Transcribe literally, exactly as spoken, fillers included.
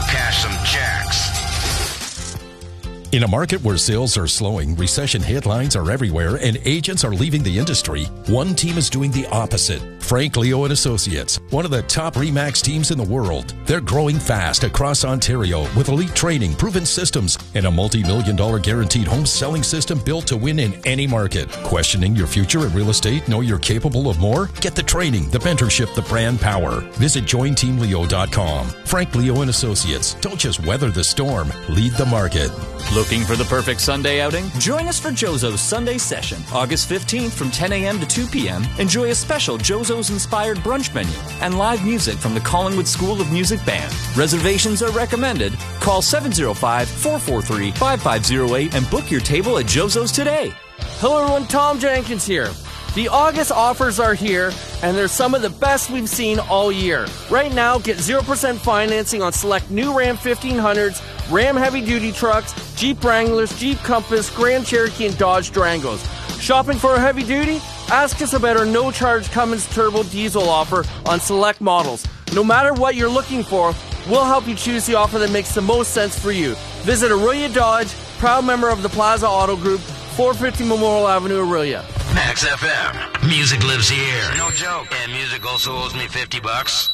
cash some checks. In a market where sales are slowing, recession headlines are everywhere, and agents are leaving the industry, one team is doing the opposite. Frank Leo and Associates, one of the top RE/MAX teams in the world. They're growing fast across Ontario with elite training, proven systems, and a multi-million dollar guaranteed home selling system built to win in any market. Questioning your future in real estate? Know you're capable of more? Get the training, the mentorship, the brand power. Visit join team leo dot com. Frank Leo and Associates. Don't just weather the storm, lead the market. Looking for the perfect Sunday outing? Join us for Jozo's Sunday Session, August fifteenth from ten a.m. to two p.m. Enjoy a special Jozo's-inspired brunch menu and live music from the Collingwood School of Music Band. Reservations are recommended. Call seven oh five, four four three, five five oh eight and book your table at Jozo's today. Hello everyone, Tom Jenkins here. The August offers are here, and they're some of the best we've seen all year. Right now, get zero percent financing on select new Ram fifteen hundreds, Ram heavy-duty trucks, Jeep Wranglers, Jeep Compass, Grand Cherokee, and Dodge Durangos. Shopping for a heavy-duty? Ask us about our no-charge Cummins Turbo Diesel offer on select models. No matter what you're looking for, we'll help you choose the offer that makes the most sense for you. Visit Aurelia Dodge, proud member of the Plaza Auto Group, four fifty Memorial Avenue, Aurelia. Max F M. Music lives here. No joke. And music also owes me fifty bucks.